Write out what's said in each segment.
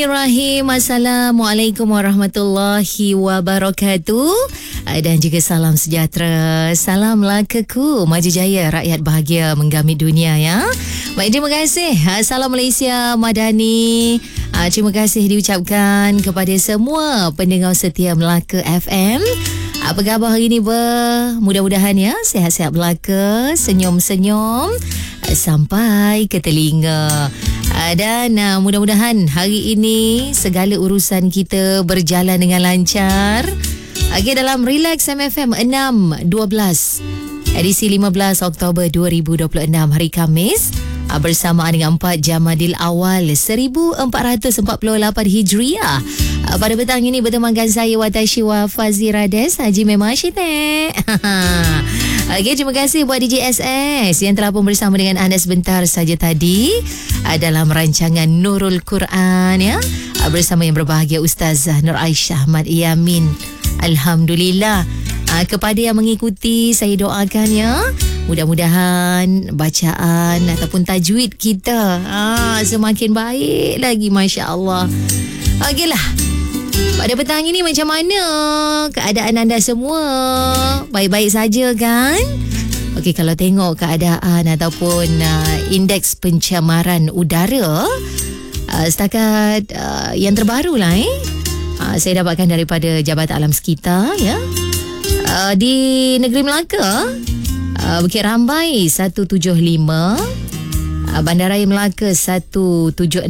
Bismillahirrahmanirrahim. Assalamualaikum warahmatullahi wabarakatuh. Dan juga salam sejahtera. Salam lakaku, maju jaya, rakyat bahagia menggamit dunia ya. Baik, terima kasih. Salam Malaysia Madani. Terima kasih diucapkan kepada semua pendengar setia Melaka FM. Apa khabar hari ni mudah-mudahan ya sihat-sihat belaka, senyum-senyum sampai ke telinga. Dan mudah-mudahan hari ini segala urusan kita berjalan dengan lancar. Okey, dalam Relax MFM 6.12 edisi 15 Oktober 2026 hari Khamis, bersamaan dengan 4 Jamadil Awal 1448 Hijriah. Pada petang ini bertemankan saya Watashi Wafazi Rades Haji Memang Syitek. Okey, terima kasih buat DJ SS yang telah pun bersama dengan anda sebentar saja tadi dalam rancangan Nurul Quran ya, bersama yang berbahagia Ustazah Nur Aisyah Ahmad Yamin. Alhamdulillah. Kepada yang mengikuti, saya doakan ya, mudah-mudahan bacaan ataupun tajwid kita semakin baik lagi, masya-Allah. Okeylah. Pada petang ini macam mana keadaan anda semua? Baik-baik saja kan? Okey, kalau tengok keadaan ataupun indeks pencemaran udara setakat yang terbaru lah saya dapatkan daripada Jabatan Alam Sekitar ya. Di negeri Melaka, Bukit Rambai 175, Bandaraya Melaka 176,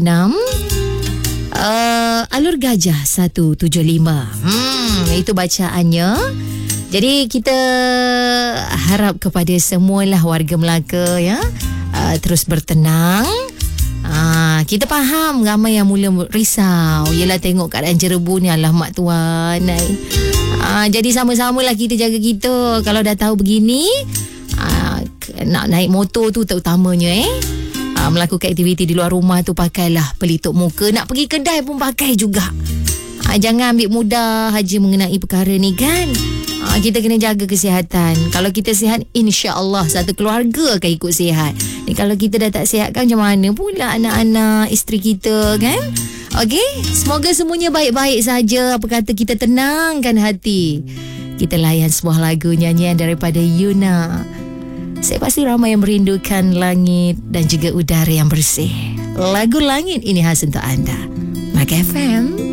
Alur Gajah 175. Itu bacaannya. Jadi kita harap kepada semualah warga Melaka ya, terus bertenang. Kita faham ramai yang mula risau, yelah tengok keadaan Jerebu ni, alamak tuan. Jadi sama-samalah kita jaga kita. Kalau dah tahu begini, nak naik motor tu terutamanya melakukan aktiviti di luar rumah tu, pakailah pelitup muka. Nak pergi kedai pun pakai juga. Jangan ambil mudah haji mengenai perkara ni kan. Kita kena jaga kesihatan. Kalau kita sihat, insya-Allah satu keluarga akan ikut sihat. Ni kalau kita dah tak sihat kan, macam mana pula anak-anak, isteri kita kan? Okey, semoga semuanya baik-baik saja. Apa kata kita tenangkan hati. Kita layan sebuah lagu nyanyian daripada Yuna. Saya pasti ramai yang merindukan langit dan juga udara yang bersih. Lagu Langit ini khas untuk anda. Melaka FM.